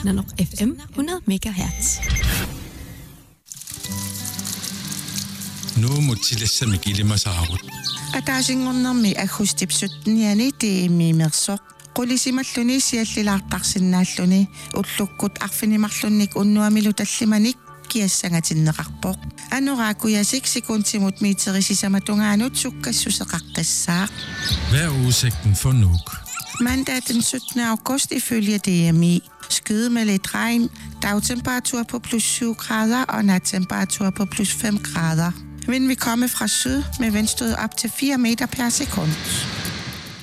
Nanok FM 100 MHz. Nu muttilassa mikilima saarut. Ataasinngornermi agustipsutniani tiimmiimersoq qulisimalluni siallilaartarsinnaalluni ullukkut arfinimarlunnik unnuamilu tallimanik kiassangatinneqarpoq anoraakkuyasik sekuntimut miiterisisamatungaanuut sukkassuseqaqqissaaq. Hvad er udsigten for Nuuk? Mandag den 17. august ifølge DMI. Skyde med lidt regn, dagtemperatur på plus 7 grader og nattemperatur på plus 5 grader. Vind vil komme fra syd med vindstød op til 4 meter per sekund.